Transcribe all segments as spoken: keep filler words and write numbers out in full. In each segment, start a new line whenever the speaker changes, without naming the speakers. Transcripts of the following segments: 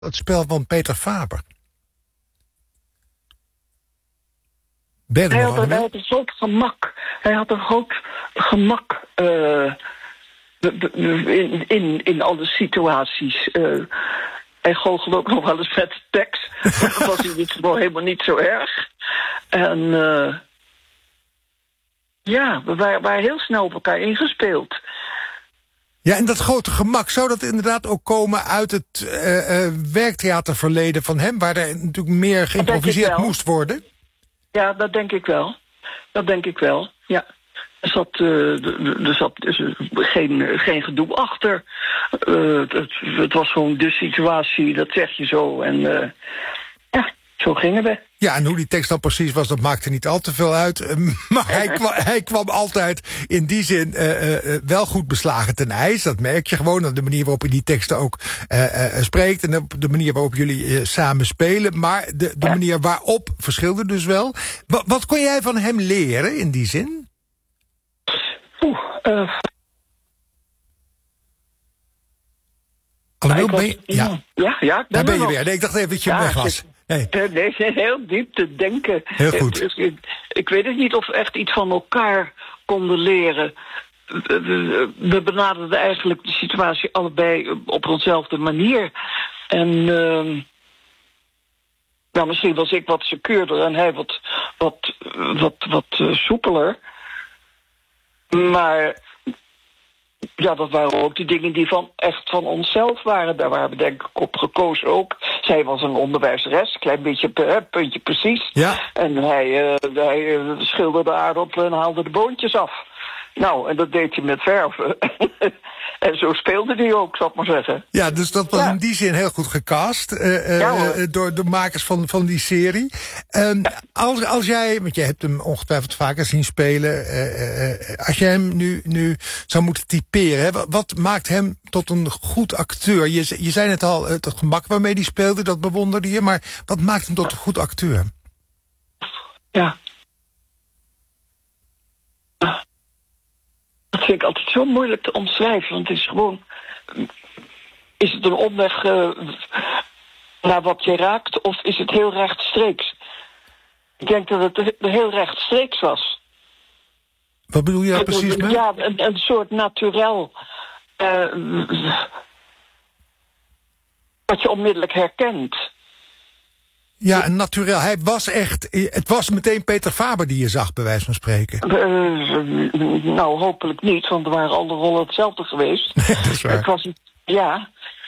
Het spel van Peter Faber. Ben
hij, had, hij had een groot gemak. Hij had een groot gemak uh, in, in, in alle situaties. Uh, hij goochelde ook nog wel eens met de tekst. Dat was hij niet, helemaal niet zo erg. En uh, ja, we waren, waren heel snel op elkaar ingespeeld.
Ja, en dat grote gemak, zou dat inderdaad ook komen uit het uh, uh, werktheaterverleden van hem, waar er natuurlijk meer geïmproviseerd moest worden?
Ja, dat denk ik wel. Dat denk ik wel, ja. Er zat, uh, er zat dus geen, geen gedoe achter. Uh, het, het was gewoon de situatie, dat zeg je zo. En uh, ja, zo gingen we.
Ja, en hoe die tekst dan precies was, dat maakte niet al te veel uit. Uh, maar hij, kwam, hij kwam altijd in die zin uh, uh, wel goed beslagen ten ijs. Dat merk je gewoon aan de manier waarop hij die teksten ook uh, uh, spreekt. En op de manier waarop jullie uh, samen spelen. Maar de, de manier waarop verschilde dus wel. Wat, wat kon jij van hem leren in die zin?
Oeh, uh...
Hallo, ben je... Ja,
ja, ja ik ben
daar ben je
nog.
weer. Nee, ik dacht even dat je ja, weg was.
Nee. nee, heel diep te denken.
Heel goed.
Ik, ik weet het niet of we echt iets van elkaar konden leren. We, we, we benaderden eigenlijk de situatie allebei op dezelfde manier. En uh, nou, misschien was ik wat secuurder en hij wat, wat, wat, wat uh, soepeler. Maar ja, dat waren ook die dingen die van, echt van onszelf waren. Daar waren we denk ik op gekozen ook. Zij was een onderwijzeres, klein beetje hè, puntje precies.
Ja.
En hij, uh, hij uh, schilderde aardappelen en haalde de boontjes af. Nou, en dat deed hij met verven. En zo speelde hij ook, zal ik maar zeggen.
Ja, dus dat was ja. in die zin heel goed gecast uh, ja, uh, door de makers van, van die serie. Um, ja. als, als jij, want jij hebt hem ongetwijfeld vaker zien spelen. Uh, uh, als jij hem nu, nu zou moeten typeren, hè, wat maakt hem tot een goed acteur? Je, je zei net al, het gemak waarmee hij speelde, dat bewonderde je. Maar wat maakt hem tot een goed acteur?
Ja. Dat vind ik altijd zo moeilijk te omschrijven, want het is gewoon... Is het een omweg uh, naar wat je raakt, of is het heel rechtstreeks? Ik denk dat het heel rechtstreeks was.
Wat bedoel je daar precies mee?
Ja, een, een soort naturel... Uh, wat je onmiddellijk herkent.
Ja, naturel. Hij was echt... Het was meteen Peter Faber die je zag, bij wijze van spreken.
Uh, nou, hopelijk niet, want er waren alle rollen hetzelfde geweest.
Nee, dat is waar.
Het was... Ja...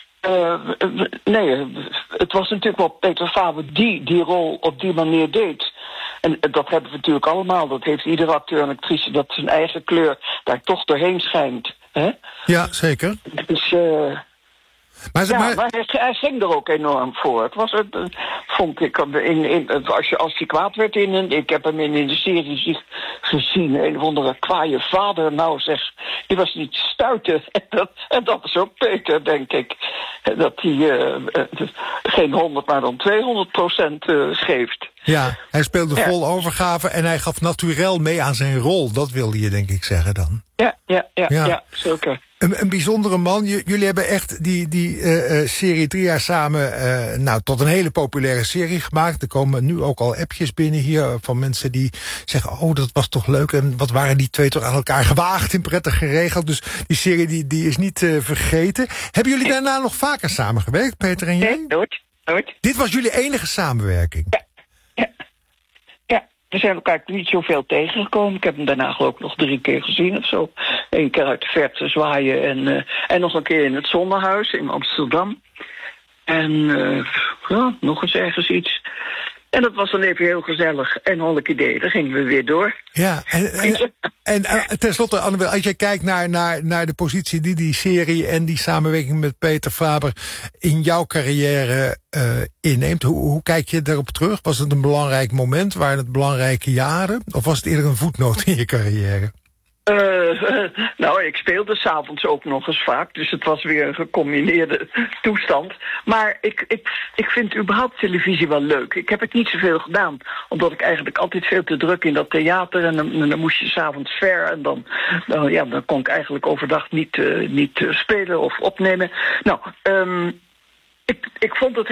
Uh, nee, het was natuurlijk wel Peter Faber die die rol op die manier deed. En dat hebben we natuurlijk allemaal. Dat heeft iedere acteur en actrice, dat zijn eigen kleur daar toch doorheen schijnt. Hè?
Ja, zeker.
Dus... Uh,
Maar,
ja,
maar...
maar hij, hij ging er ook enorm voor. Het was het, uh, vond ik, in, in, als, je, als hij kwaad werd in een... Ik heb hem in, in de serie gezien, een of andere kwaaie vader. Nou zeg, die was niet stuiten. En dat, en dat is ook Peter, denk ik. Dat hij uh, uh, geen honderd, maar dan tweehonderd procent uh, geeft.
Ja, hij speelde
ja.
vol overgave en hij gaf naturel mee aan zijn rol. Dat wilde je denk ik zeggen dan.
Ja, ja, ja, ja. ja zeker.
Een, een bijzondere man. J- jullie hebben echt die, die uh, uh, serie drie jaar samen uh, nou, tot een hele populaire serie gemaakt. Er komen nu ook al appjes binnen hier van mensen die zeggen... oh, dat was toch leuk en wat waren die twee toch aan elkaar gewaagd en prettig geregeld. Dus die serie die, die is niet uh, vergeten. Hebben jullie daarna nog vaker samengewerkt, Peter en jij?
Nee, nooit. nooit.
Dit was jullie enige samenwerking?
Ja. Ja. Ja. We zijn elkaar niet zoveel tegengekomen. Ik heb hem daarna ook nog drie keer gezien of zo. Eén keer uit de verte zwaaien en, uh, en nog een keer in het Zonnehuis in Amsterdam. En uh, ja, nog eens ergens iets. En dat was dan even heel gezellig en al een idee. Dan gingen we weer door.
Ja, en, en, en, en tenslotte, Annabel, als jij kijkt naar, naar, naar de positie die die serie en die samenwerking met Peter Faber in jouw carrière uh, inneemt, hoe, hoe kijk je daarop terug? Was het een belangrijk moment? Waren het belangrijke jaren? Of was het eerder een voetnoot in je carrière?
Uh, uh, nou, ik speelde 's avonds ook nog eens vaak, dus het was weer een gecombineerde toestand. Maar ik, ik, ik vind überhaupt televisie wel leuk. Ik heb het niet zoveel gedaan, omdat ik eigenlijk altijd veel te druk in dat theater en dan, en dan moest je 's avonds ver en dan, dan, ja, dan kon ik eigenlijk overdag niet, uh, niet uh, spelen of opnemen. Nou, um, Ik, ik vond het